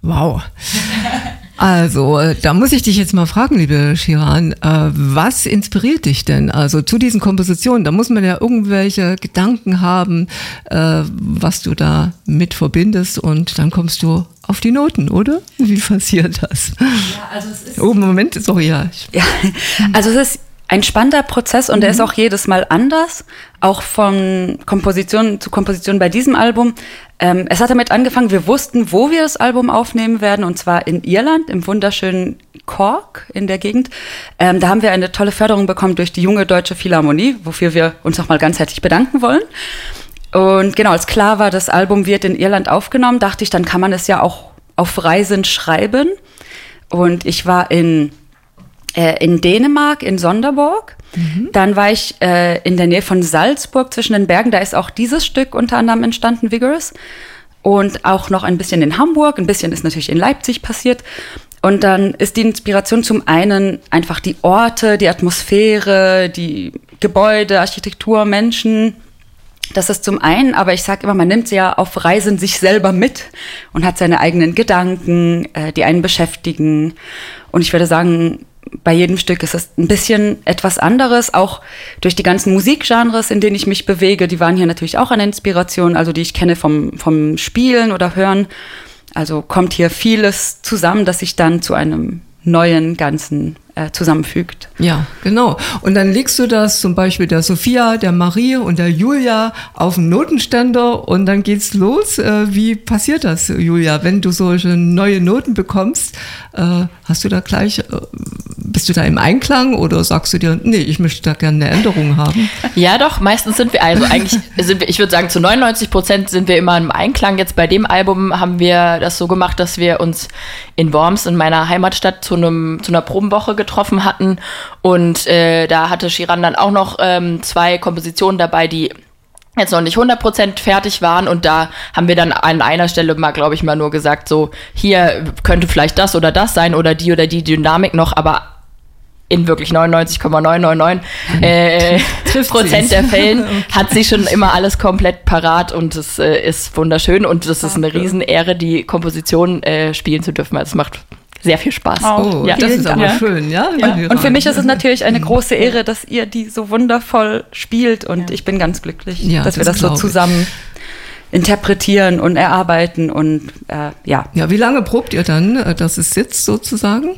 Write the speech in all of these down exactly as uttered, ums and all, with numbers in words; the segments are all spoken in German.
Wow. Also, da muss ich dich jetzt mal fragen, liebe Shiran, äh, was inspiriert dich denn? Also zu diesen Kompositionen, da muss man ja irgendwelche Gedanken haben, äh, was du da mit verbindest und dann kommst du auf die Noten, oder? Wie passiert das? Ja, also es ist... Oh, Moment, sorry, ja. ja. Also es ist ein spannender Prozess und mhm. der ist auch jedes Mal anders, auch von Komposition zu Komposition bei diesem Album. Ähm, es hat damit angefangen, wir wussten, wo wir das Album aufnehmen werden, und zwar in Irland, im wunderschönen Cork in der Gegend. Ähm, da haben wir eine tolle Förderung bekommen durch die Junge Deutsche Philharmonie, wofür wir uns nochmal ganz herzlich bedanken wollen. Und genau, als klar war, das Album wird in Irland aufgenommen, dachte ich, dann kann man es ja auch auf Reisen schreiben. Und ich war in in Dänemark, in Sonderborg. Mhm. Dann war ich äh, in der Nähe von Salzburg zwischen den Bergen. Da ist auch dieses Stück unter anderem entstanden, Vigorous. Und auch noch ein bisschen in Hamburg. Ein bisschen ist natürlich in Leipzig passiert. Und dann ist die Inspiration zum einen einfach die Orte, die Atmosphäre, die Gebäude, Architektur, Menschen. Das ist zum einen, aber ich sage immer, man nimmt ja auf Reisen sich selber mit und hat seine eigenen Gedanken, äh, die einen beschäftigen. Und ich würde sagen, bei jedem Stück ist es ein bisschen etwas anderes, auch durch die ganzen Musikgenres, in denen ich mich bewege. Die waren hier natürlich auch eine Inspiration, also die ich kenne vom, vom Spielen oder Hören. Also kommt hier vieles zusammen, das sich dann zu einem neuen Ganzen äh, zusammenfügt. Ja, genau. Und dann legst du das zum Beispiel der Sophia, der Marie und der Julia auf den Notenständer und dann geht's los. Äh, wie passiert das, Julia, wenn du solche neue Noten bekommst? Äh, hast du da gleich, äh, bist du da im Einklang oder sagst du dir, nee, ich möchte da gerne eine Änderung haben? Ja, doch, meistens sind wir, also eigentlich sind wir, ich würde sagen, zu neunundneunzig Prozent sind wir immer im Einklang. Jetzt bei dem Album haben wir das so gemacht, dass wir uns in Worms, in meiner Heimatstadt, zu einem zu einer Probenwoche getroffen hatten und äh, da hatte Shiran dann auch noch ähm, zwei Kompositionen dabei, die jetzt noch nicht hundert Prozent fertig waren und da haben wir dann an einer Stelle mal, glaube ich, mal nur gesagt, so hier könnte vielleicht das oder das sein oder die oder die Dynamik noch, aber in wirklich neunundneunzig Komma neun neun neun äh, Prozent der Fällen okay. hat sie schon immer alles komplett parat und es äh, ist wunderschön und es ist eine Riesenehre, die Komposition äh, spielen zu dürfen. Also es macht sehr viel Spaß. Oh, ja. Das ist aber ja. schön, ja? ja. Und für mich ist es natürlich eine große Ehre, dass ihr die so wundervoll spielt und ja. ich bin ganz glücklich, ja, dass das wir das so zusammen interpretieren und erarbeiten und äh, ja. Ja, wie lange probt ihr dann, dass es sitzt sozusagen?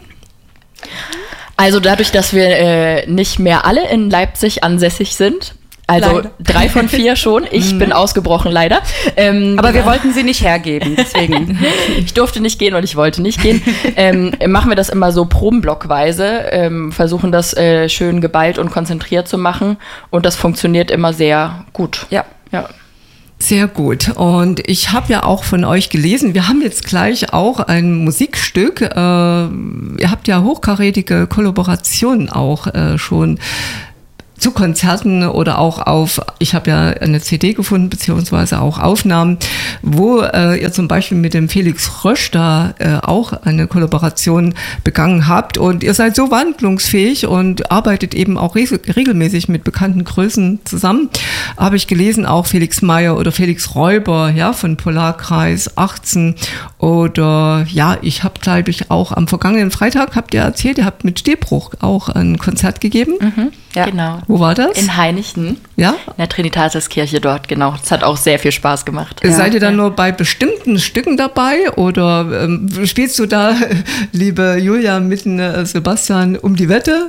Also dadurch, dass wir äh, nicht mehr alle in Leipzig ansässig sind, also leider. drei von vier schon. Ich bin ausgebrochen, leider. Ähm, Aber wir wollten sie nicht hergeben, deswegen. Ich durfte nicht gehen und ich wollte nicht gehen. Ähm, machen wir das immer so probenblockweise, ähm, versuchen das äh, schön geballt und konzentriert zu machen. Und das funktioniert immer sehr gut. Ja. Ja. Sehr gut. Und ich habe ja auch von euch gelesen, wir haben jetzt gleich auch ein Musikstück. Äh, ihr habt ja hochkarätige Kollaborationen auch äh, schon zu Konzerten oder auch auf, ich habe ja eine C D gefunden, beziehungsweise auch Aufnahmen, wo äh, ihr zum Beispiel mit dem Felix Rösch da äh, auch eine Kollaboration begangen habt und ihr seid so wandlungsfähig und arbeitet eben auch re- regelmäßig mit bekannten Größen zusammen. Habe ich gelesen, auch Felix Meyer oder Felix Räuber, ja, von Polarkreis achtzehn oder ja, ich habe, glaube ich, auch am vergangenen Freitag, habt ihr erzählt, ihr habt mit Stehbruch auch ein Konzert gegeben. Mhm, ja, genau. Wo war das? In Heinichen. Ja? In der Trinitatiskirche dort, genau. Das hat auch sehr viel Spaß gemacht. Ja. Seid ihr dann ja. nur bei bestimmten Stücken dabei oder ähm, spielst du da, liebe Julia, mit äh, Sebastian um die Wette?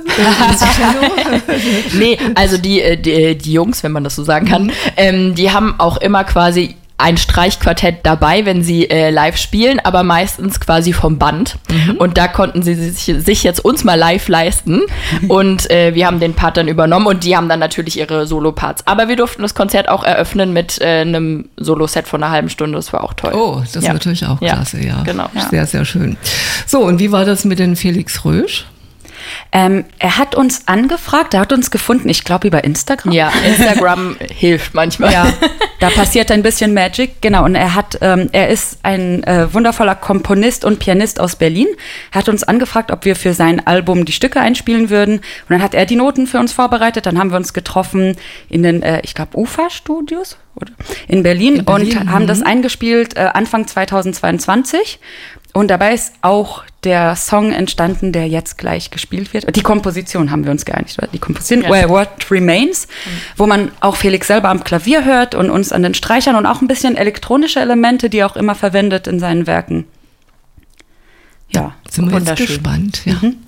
Nee, also die, die, die Jungs, wenn man das so sagen kann, mhm. ähm, die haben auch immer quasi ein Streichquartett dabei, wenn sie äh, live spielen, aber meistens quasi vom Band. Mhm. Und da konnten sie sich, sich jetzt uns mal live leisten. Mhm. Und äh, wir haben den Part dann übernommen und die haben dann natürlich ihre Solo-Parts. Aber wir durften das Konzert auch eröffnen mit äh, einem Solo-Set von einer halben Stunde. Das war auch toll. Oh, das ja. ist natürlich auch klasse, ja. ja. Genau. Sehr, sehr schön. So, und wie war das mit den Felix Rösch? Ähm, er hat uns angefragt, er hat uns gefunden, ich glaube über Instagram. Ja, Instagram hilft manchmal. Ja, da passiert ein bisschen Magic, genau. Und er hat, ähm, er ist ein äh, wundervoller Komponist und Pianist aus Berlin. Er hat uns angefragt, ob wir für sein Album die Stücke einspielen würden. Und dann hat er die Noten für uns vorbereitet. Dann haben wir uns getroffen in den, äh, ich glaube, U F A-Studios oder? In Berlin, in Berlin und haben das eingespielt äh, Anfang zweitausendzweiundzwanzig. Und dabei ist auch der Song entstanden, der jetzt gleich gespielt wird. Die Komposition haben wir uns geeinigt, oder? Die Komposition, ja. Where What Remains, mhm. wo man auch Felix selber am Klavier hört und uns an den Streichern und auch ein bisschen elektronische Elemente, die er auch immer verwendet in seinen Werken. Ja, sind wir jetzt gespannt. Ja. Mhm.